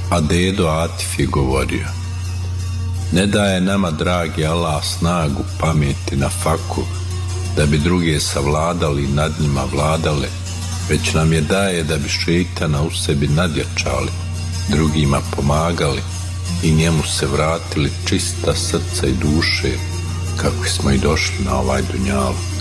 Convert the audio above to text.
A dedo Atif je govorio: ne daje nama dragi Allah snagu, pameti na faku, da bi druge savladali i nad njima vladale, već nam je daje da bi šeitana u sebi nadjačali, drugima pomagali i njemu se vratili čista srca i duše, kako smo i došli na ovaj dunjalu.